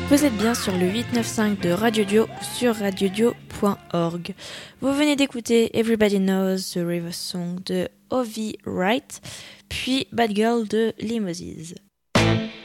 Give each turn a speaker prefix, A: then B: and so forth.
A: Vous êtes bien sur le 895 de Radio Dio sur radiodio.org. Vous venez d'écouter Everybody Knows the River Song de Ovi Wright, puis Bad Girl de Limousine.